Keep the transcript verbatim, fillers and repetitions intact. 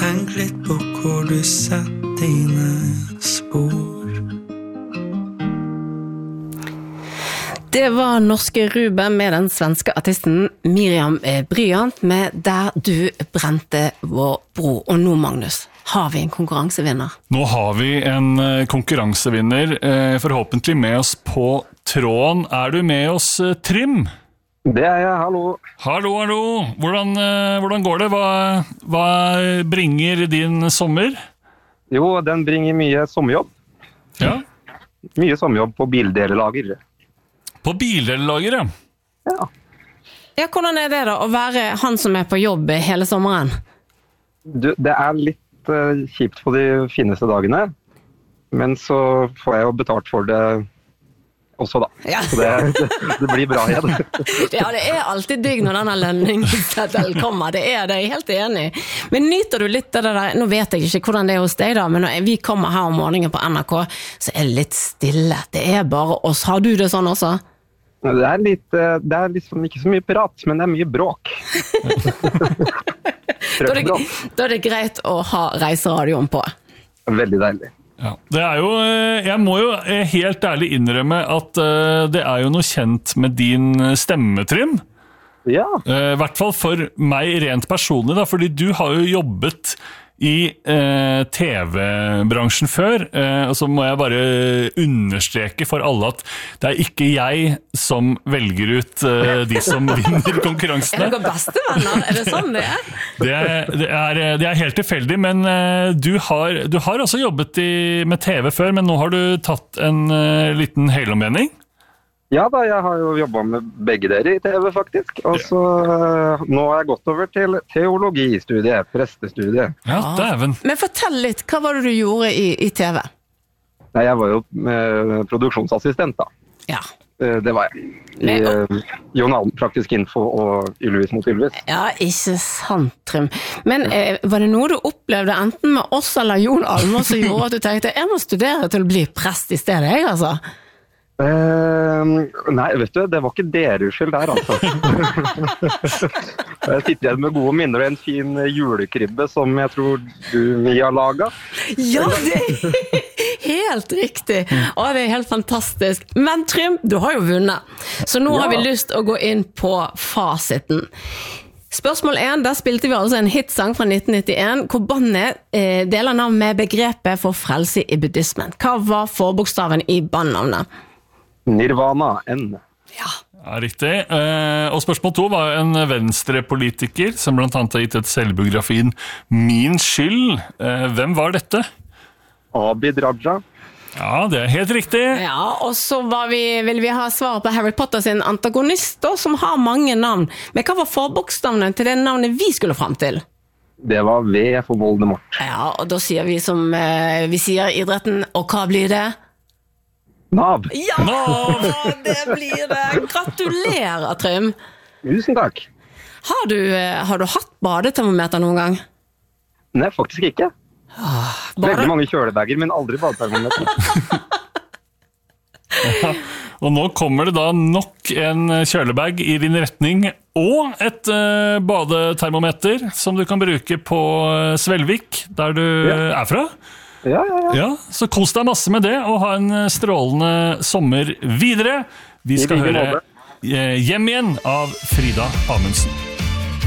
tenk litt på hvor du setter dine spor. Det var norske Ruben med den svenske artisten Miriam Bryant med Der du brente vår bro. Og nå, Magnus, har vi en konkurransevinner. Nå har vi en konkurransevinner, forhåpentlig med oss på tråden. Er du med oss, Trym? Det er jeg, hallo. Hallo, hallo. Hvordan, hvordan går det? Hva, hva bringer din sommer? Jo, den bringer mye sommerjobb. Ja. Mye sommerjobb på bildelelager. På bildelelager, ja. Ja. Ja, hvordan er det da, å være han som er på jobb hele sommeren? Du, det er litt uh, kjipt på de fineste dagene, men så får jeg jo betalt for det også da. Ja. Så det, det, det blir bra igjen. Ja, det er alltid digg når denne lønningsseddelen kommer, det er det, jeg er helt enig. Men nyter du litt av det der, nå vet jeg ikke hvordan det er hos deg da, men når vi kommer her om morgenen på N R K, så er det litt stille, det er bare oss. Har du det sånn også? Det er, litt, det er liksom ikke så mye prat, men det er mye bråk. da, er det, da er det greit å ha reiseradioen på. Veldig deilig. Ja, det er jo, jeg må jo helt ærlig innrømme at det er jo noe kjent med din stemme, Trym. Ja. I hvert fall for meg rent personlig, da, fordi du har jo jobbet i eh, T V-bransjen før, eh, og så må jeg bare understreke for alle at det er ikke jeg som velger ut eh, de som vinner konkurransene. Er dere bestevenner? Er det sånn det er? Det er, det er, det er helt tilfeldig, men eh, du, har, du har altså jobbet i, med T V før, men nå har du tatt en eh, liten helomvending. Ja da, jeg har jo jobbet med begge dere i T V faktisk, og så uh, nå har jeg gått over til teologistudiet, prestestudiet. Ja, dæven. Men fortell litt, hva var det du gjorde i, i T V? Nei, jeg var jo uh, produksjonsassistent da. Ja. Uh, det var jeg. I uh, Journalen Praktisk Info og Ylvis mot Ylvis. Ja, ikke sant, Trym. Men uh, var det noe du opplevde enten med oss eller Jon Almaas som gjorde at du tenkte, jeg må studere til å bli prest i stedet, jeg altså? Uh, nei, vet du, det var ikke deres skyld der, altså. Jeg sitter igjen med gode minner og en fin julekribbe som jeg tror du vi har laget. Ja, det er helt riktig. Å, det er helt fantastisk. Men Trym, du har jo vunnet. Så nå ja. Har vi lyst å gå inn på fasiten. Spørsmål én, der spilte vi altså en hitsang fra nitten nittien, hvor bandet eh, deler navn med begrepet for frelse i buddhismen. Hva var forbokstaven i bandnavnet? Nirvana, N. Ja. Ja, riktig. Eh, og spørsmål to var en venstrepolitiker som blant annet har gitt et selvbiografien Min skyld. Eh, hvem var dette? Abid Raja. Ja, det er helt riktig. Ja, og så var vi, ville vi ha svar på Harry Potter sin antagonist, da, som har mange navn. Men hva var forbokstavene til det navnet vi skulle frem til? Det var V for Voldemort. Ja, og da sier vi som eh, vi sier i idretten, og hva blir det? Nav. Ja, Nav. Det blir det. Gratulerer, Trym. Tusen takk. Har du, har du hatt badetermometer noen gang? Nei, faktisk ikke. Ah, Veldig mange kjølebager, men aldri badetermometer. Ja, og nå kommer det da nok en kjølebag i din retning, og et uh, badetermometer som du kan bruke på Svelvik, der du ja. Er fra. Ja, ja, ja. Ja, så kos deg masse med det, og ha en strålende sommer videre. Vi skal høre Hjem igjen av Frida Amundsen.